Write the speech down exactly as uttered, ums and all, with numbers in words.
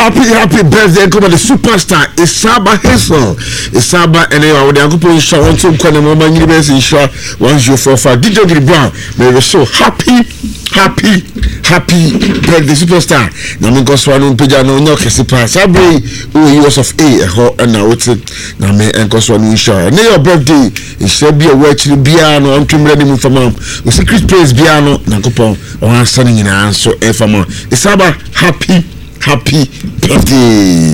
happy happy birthday come the superstar Isaba Hazel Isaba and I would go put show on some corner moment university show one zero four five D J Brown may be so happy happy happy birthday superstar na me go so anu page no no kesi pa sabre o years of a ho na wote na me enko so anu show na your birthday it should be a watch bia no antwem ready mu fama o secret place bia no na kopon o ansa ni nyina so e fama Isaba happy happy birthday.